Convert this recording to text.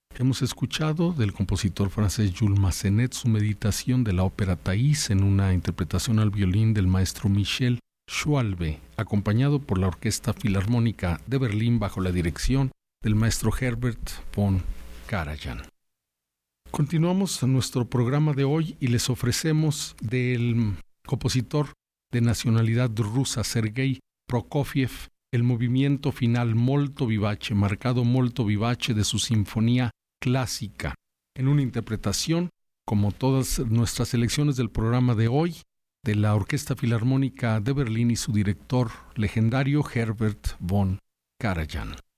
Hemos escuchado del compositor francés Jules Massenet su meditación de la ópera Thais en una interpretación al violín del maestro Michel Schwalbe, acompañado por la Orquesta Filarmónica de Berlín bajo la dirección del maestro Herbert von Karajan. Continuamos nuestro programa de hoy y les ofrecemos del compositor de nacionalidad rusa Sergei Prokofiev el movimiento final molto vivace, marcado molto vivace de su sinfonía clásica, en una interpretación, como todas nuestras selecciones del programa de hoy, de la Orquesta Filarmónica de Berlín y su director legendario Herbert von Karajan.